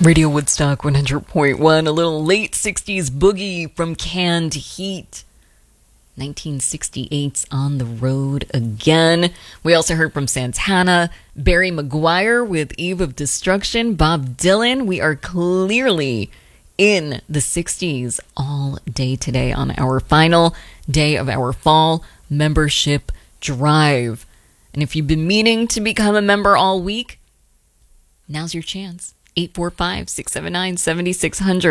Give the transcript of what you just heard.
Radio Woodstock 100.1, a little late 60s boogie from Canned Heat. 1968's On the Road Again. We also heard from Santana, Barry McGuire with Eve of Destruction, Bob Dylan. We are clearly in the 60s all day today on our final day of our fall membership drive. And if you've been meaning to become a member all week, now's your chance. 845-679-7600.